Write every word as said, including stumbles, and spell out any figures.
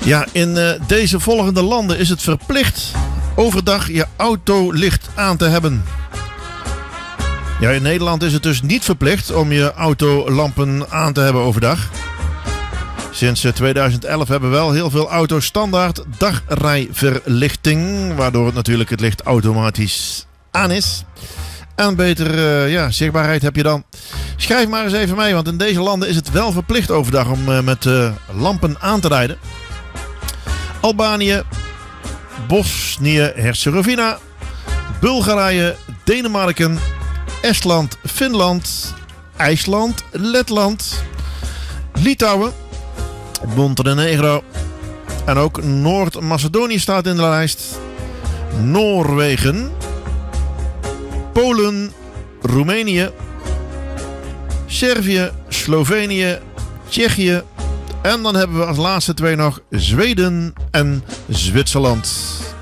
Ja, in uh, deze volgende landen is het verplicht overdag je autolicht aan te hebben. Ja, in Nederland is het dus niet verplicht om je autolampen aan te hebben overdag. Sinds tweeduizend elf hebben wel heel veel auto's standaard dagrijverlichting, waardoor het natuurlijk het licht automatisch aan is. En beter uh, ja, zichtbaarheid heb je dan. Schrijf maar eens even mee, want in deze landen is het wel verplicht overdag om uh, met uh, lampen aan te rijden. Albanië, Bosnië-Herzegovina, Bulgarije, Denemarken, Estland, Finland, IJsland, Letland, Litouwen, Montenegro en ook Noord-Macedonië staat in de lijst. Noorwegen, Polen, Roemenië, Servië, Slovenië, Tsjechië en dan hebben we als laatste twee nog Zweden en Zwitserland.